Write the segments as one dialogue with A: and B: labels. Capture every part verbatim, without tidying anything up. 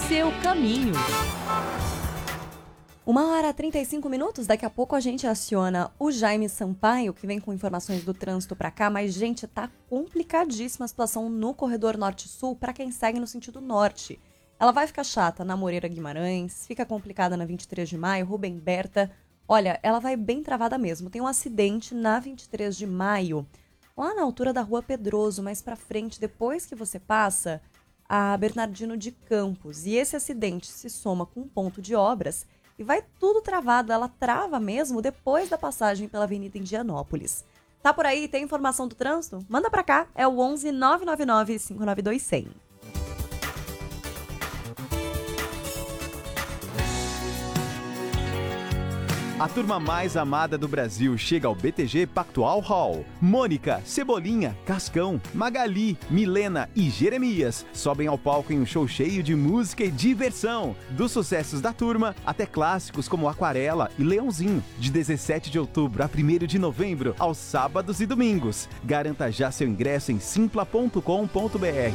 A: Seu caminho.
B: Uma hora e trinta e cinco minutos, daqui a pouco a gente aciona o Jaime Sampaio, que vem com informações do trânsito pra cá, mas, gente, tá complicadíssima a situação no corredor norte-sul pra quem segue no sentido norte. Ela vai ficar chata na Moreira Guimarães, fica complicada na vinte e três de maio, Rubem Berta. Olha, ela vai bem travada mesmo. Tem um acidente na vinte e três de maio, lá na altura da Rua Pedroso, mais pra frente, depois que você passa a Bernardino de Campos. E esse acidente se soma com um ponto de obras e vai tudo travado. Ela trava mesmo depois da passagem pela Avenida Indianópolis. Tá por aí? Tem informação do trânsito? Manda pra cá. É o onze nove nove nove cinco nove dois zero zero.
C: A turma mais amada do Brasil chega ao B T G Pactual Hall. Mônica, Cebolinha, Cascão, Magali, Milena e Jeremias sobem ao palco em um show cheio de música e diversão. Dos sucessos da turma até clássicos como Aquarela e Leãozinho. De dezessete de outubro a primeiro de novembro, aos sábados e domingos. Garanta já seu ingresso em simpla ponto com ponto b r.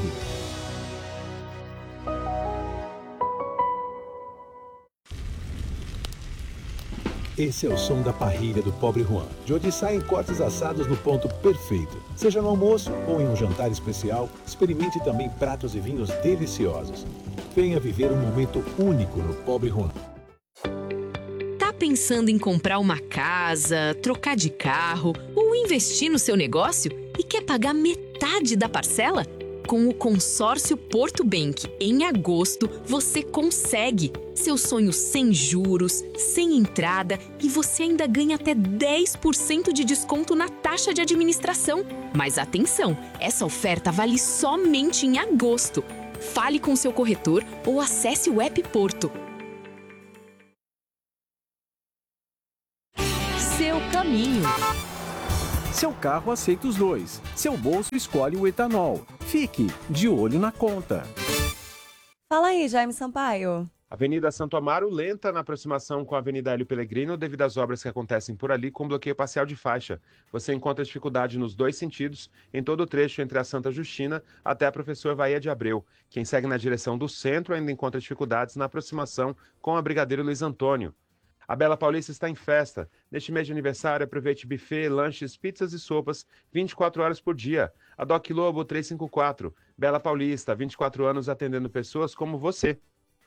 D: Esse é o som da parrilha do Pobre Juan, de onde saem cortes assados no ponto perfeito. Seja no almoço ou em um jantar especial, experimente também pratos e vinhos deliciosos. Venha viver um momento único no Pobre Juan.
A: Tá pensando em comprar uma casa, trocar de carro ou investir no seu negócio e quer pagar metade da parcela? Com o consórcio Porto Bank, em agosto, você consegue. Seu sonho sem juros, sem entrada e você ainda ganha até dez por cento de desconto na taxa de administração. Mas atenção, essa oferta vale somente em agosto. Fale com seu corretor ou acesse o app Porto. Seu caminho.
E: Seu carro aceita os dois. Seu bolso escolhe o etanol. Fique de olho na conta.
B: Fala aí, Jaime Sampaio.
F: Avenida Santo Amaro lenta na aproximação com a Avenida Hélio Pellegrino devido às obras que acontecem por ali com bloqueio parcial de faixa. Você encontra dificuldade nos dois sentidos, em todo o trecho entre a Santa Justina até a Professor Vaía de Abreu. Quem segue na direção do centro ainda encontra dificuldades na aproximação com a Brigadeiro Luiz Antônio. A Bela Paulista está em festa. Neste mês de aniversário, aproveite buffet, lanches, pizzas e sopas vinte e quatro horas por dia. A Doc Lobo trezentos e cinquenta e quatro. Bela Paulista, vinte e quatro anos atendendo pessoas como você.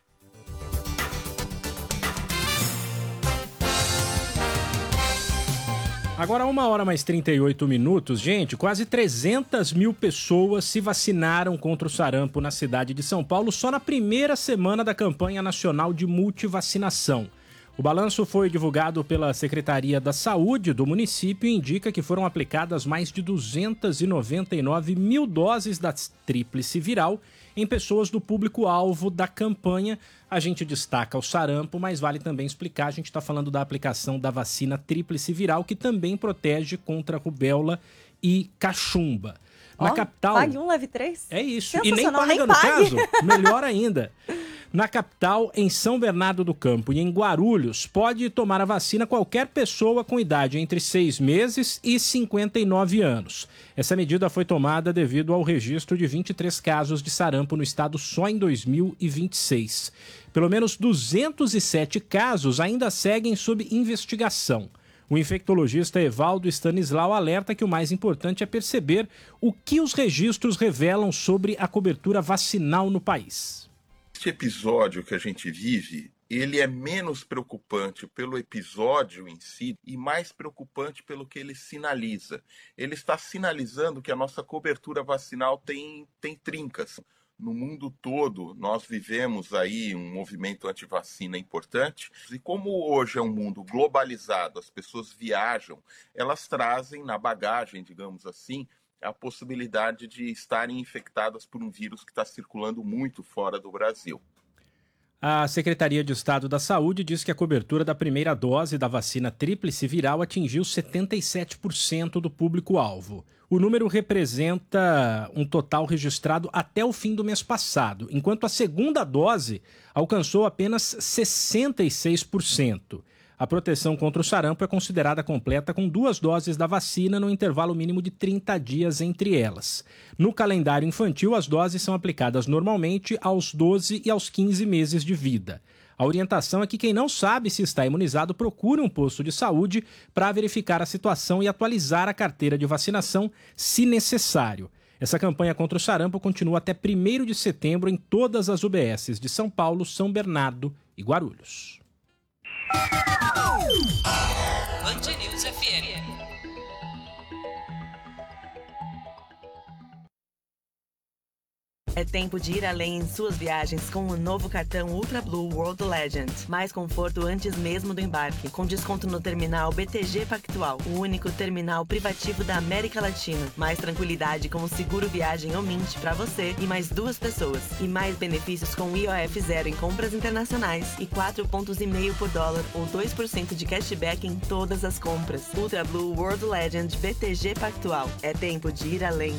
G: Agora, uma hora mais trinta e oito minutos. Gente, quase trezentas mil pessoas se vacinaram contra o sarampo na cidade de São Paulo só na primeira semana da campanha nacional de multivacinação. O balanço foi divulgado pela Secretaria da Saúde do município e indica que foram aplicadas mais de duzentas e noventa e nove mil doses da tríplice viral em pessoas do público-alvo da campanha. A gente destaca o sarampo, mas vale também explicar, a gente está falando da aplicação da vacina tríplice viral, que também protege contra rubéola e cachumba. Na
B: oh,
G: capital...
B: Pague um, leve três.
G: É isso. E nem paga
B: nem
G: no
B: pague.
G: caso. Melhor ainda. Na capital, em São Bernardo do Campo e em Guarulhos, pode tomar a vacina qualquer pessoa com idade entre seis meses e cinquenta e nove anos. Essa medida foi tomada devido ao registro de vinte e três casos de sarampo no estado só em dois mil e vinte e seis. Pelo menos duzentos e sete casos ainda seguem sob investigação. O infectologista Evaldo Stanislau alerta que o mais importante é perceber o que os registros revelam sobre a cobertura vacinal no país.
H: Este episódio que a gente vive, ele é menos preocupante pelo episódio em si e mais preocupante pelo que ele sinaliza. Ele está sinalizando que a nossa cobertura vacinal tem, tem trincas. No mundo todo, nós vivemos aí um movimento antivacina importante. E como hoje é um mundo globalizado, as pessoas viajam, elas trazem na bagagem, digamos assim, a possibilidade de estarem infectadas por um vírus que está circulando muito fora do Brasil.
G: A Secretaria de Estado da Saúde diz que a cobertura da primeira dose da vacina tríplice viral atingiu setenta e sete por cento do público-alvo. O número representa um total registrado até o fim do mês passado, enquanto a segunda dose alcançou apenas sessenta e seis por cento. A proteção contra o sarampo é considerada completa com duas doses da vacina no intervalo mínimo de trinta dias entre elas. No calendário infantil, as doses são aplicadas normalmente aos doze e aos quinze meses de vida. A orientação é que quem não sabe se está imunizado procure um posto de saúde para verificar a situação e atualizar a carteira de vacinação, se necessário. Essa campanha contra o sarampo continua até primeiro de setembro em todas as U B Ss de São Paulo, São Bernardo e Guarulhos.
I: Band News F M. É tempo de ir além em suas viagens com o novo cartão Ultra Blue World Legend. Mais conforto antes mesmo do embarque, com desconto no terminal B T G Pactual, o único terminal privativo da América Latina. Mais tranquilidade com o seguro viagem ou Mint para você e mais duas pessoas. E mais benefícios com I O F zero em compras internacionais e quatro pontos e meio por dólar ou dois por cento de cashback em todas as compras. Ultra Blue World Legend B T G Pactual. É tempo de ir além.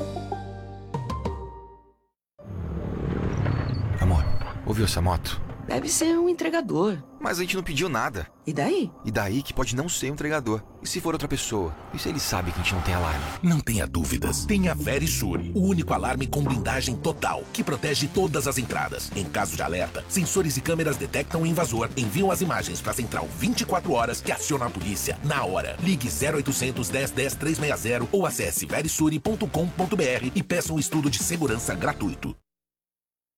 J: Amor, ouviu essa moto?
K: Deve ser um entregador.
J: Mas a gente não pediu nada.
K: E daí?
J: E daí que pode não ser um entregador. E se for outra pessoa? E se ele sabe que a gente não tem alarme?
L: Não tenha dúvidas. Tem a Verisure, o único alarme com blindagem total, que protege todas as entradas. Em caso de alerta, sensores e câmeras detectam o invasor, enviam as imagens para a central vinte e quatro horas que aciona a polícia na hora. Ligue zero oitocentos, dez, dez, trezentos e sessenta ou acesse verisure ponto com ponto br e peça um estudo de segurança gratuito.